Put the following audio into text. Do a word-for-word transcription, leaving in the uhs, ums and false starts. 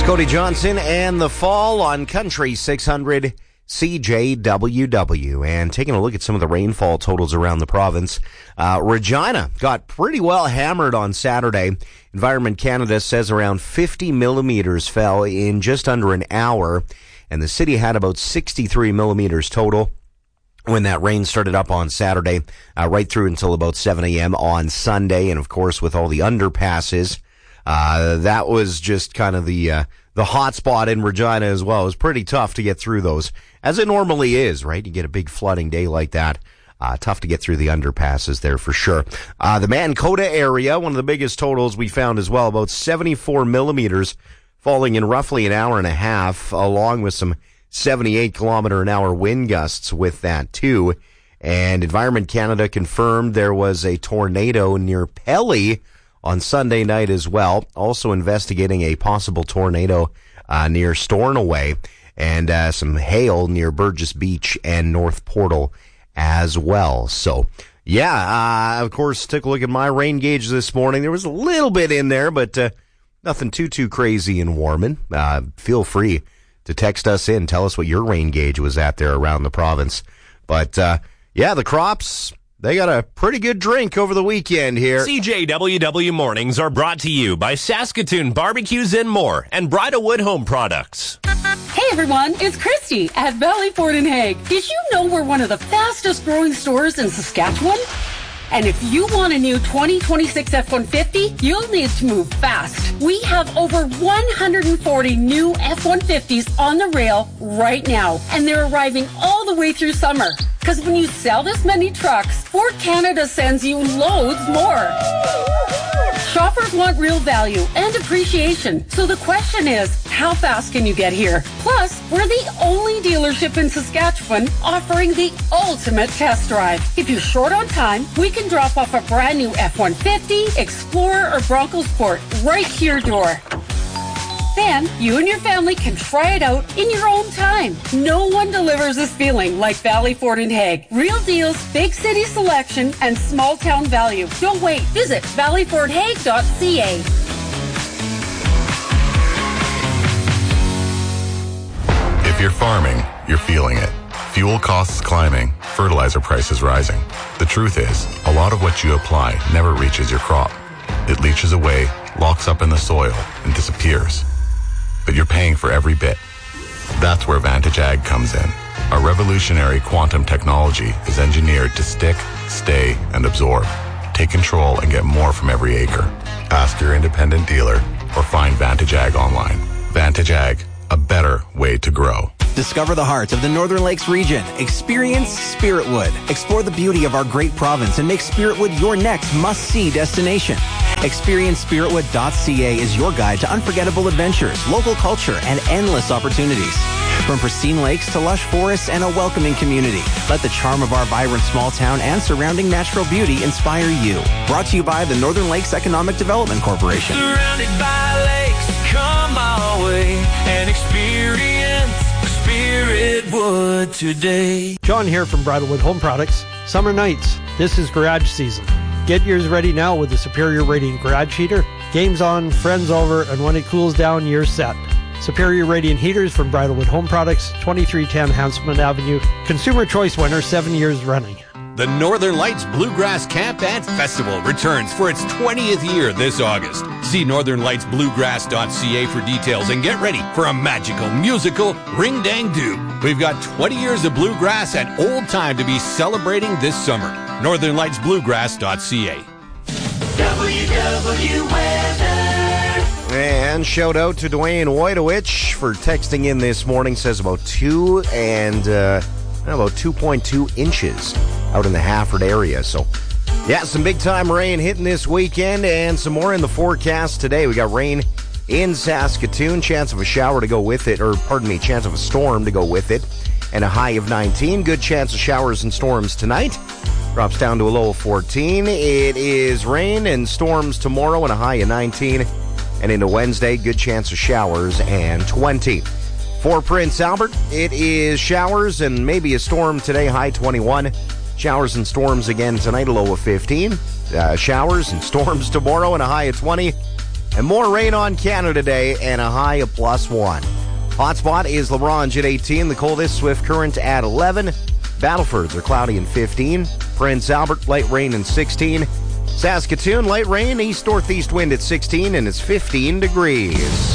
Cody Johnson and The Fall on Country six hundred C J W W. And taking a look at some of the rainfall totals around the province, uh, Regina got pretty well hammered on Saturday. Environment Canada says around fifty millimeters fell in just under an hour, and the city had about sixty-three millimeters total when that rain started up on Saturday, uh, right through until about seven a.m. on Sunday. And of course, with all the underpasses, Uh, that was just kind of the, uh, the hot spot in Regina as well. It was pretty tough to get through those, as it normally is, right? You get a big flooding day like that. Uh, tough to get through the underpasses there for sure. Uh, the Mancota area, one of the biggest totals we found as well, about seventy-four millimeters falling in roughly an hour and a half, along with some seventy-eight kilometer an hour wind gusts with that too. And Environment Canada confirmed there was a tornado near Pelly on Sunday night as well, also investigating a possible tornado uh, near Stornoway, and uh, some hail near Burgess Beach and North Portal as well. So, yeah, uh, of course, took a look at my rain gauge this morning. There was a little bit in there, but uh, nothing too, too crazy in Warman. Uh, feel free to text us in. Tell us what your rain gauge was at there around the province. But, uh, yeah, the crops, they got a pretty good drink over the weekend here. C J W W Mornings are brought to you by Saskatoon Barbecues and More and Bridalwood Home Products. Hey everyone, it's Christy at Valley Ford and Hague. Did you know we're one of the fastest growing stores in Saskatchewan? And if you want a new twenty twenty-six F one fifty, you'll need to move fast. We have over one hundred forty new F one fifties on the rail right now, and they're arriving all the way through summer. Because when you sell this many trucks, Ford Canada sends you loads more. Shoppers want real value and appreciation. So the question is, how fast can you get here? Plus, we're the only dealership in Saskatchewan offering the ultimate test drive. If you're short on time, we can drop off a brand new F one fifty, Explorer, or Bronco Sport right to your door. Then, you and your family can try it out in your own time. No one delivers this feeling like Valley Ford and Hague. Real deals, big city selection, and small town value. Don't wait. Visit valley ford hague dot c a. If you're farming, you're feeling it. Fuel costs climbing, fertilizer prices rising. The truth is, a lot of what you apply never reaches your crop. It leaches away, locks up in the soil, and disappears. But you're paying for every bit. That's where Vantage Ag comes in. Our revolutionary quantum technology is engineered to stick, stay, and absorb. Take control and get more from every acre. Ask your independent dealer or find Vantage Ag online. Vantage Ag, a better way to grow. Discover the heart of the Northern Lakes region. Experience Spiritwood. Explore the beauty of our great province and make Spiritwood your next must-see destination. experience spiritwood dot c a is your guide to unforgettable adventures, local culture, and endless opportunities. From pristine lakes to lush forests and a welcoming community, let the charm of our vibrant small town and surrounding natural beauty inspire you. Brought to you by the Northern Lakes Economic Development Corporation. Surrounded by lakes, come our way and experience Spiritwood today. John here from Bridalwood Home Products. Summer nights, this is garage season. Get yours ready now with the Superior Radiant Garage Heater. Game's on, friends over, and when it cools down, you're set. Superior Radiant Heaters from Bridalwood Home Products, twenty-three ten Hanselman Avenue. Consumer Choice winner, seven years running. The Northern Lights Bluegrass Camp and Festival returns for its twentieth year this August. See northern lights bluegrass dot c a for details and get ready for a magical musical ring-dang-doo. We've got twenty years of bluegrass and old time to be celebrating this summer. northern lights bluegrass dot c a. W W Weather. And shout out to Dwayne Wojtowicz for texting in this morning. Says about two and uh, about two point two inches out in the Hafford area. So, yeah, some big time rain hitting this weekend and some more in the forecast today. We got rain in Saskatoon, chance of a shower to go with it, or pardon me, chance of a storm to go with it, and a high of nineteen. Good chance of showers and storms tonight. Drops down to a low of fourteen. It is rain and storms tomorrow and a high of nineteen. And into Wednesday, good chance of showers and twenty. For Prince Albert, it is showers and maybe a storm today, high twenty-one. Showers and storms again tonight, a low of fifteen. Uh, showers and storms tomorrow and a high of twenty. And more rain on Canada today and a high of plus one. Hotspot is La Ronge at eighteen. The coldest, Swift Current at eleven. Battlefords are cloudy and fifteen. Prince Albert, light rain and sixteen. Saskatoon, light rain, east-northeast wind at sixteen, and it's fifteen degrees.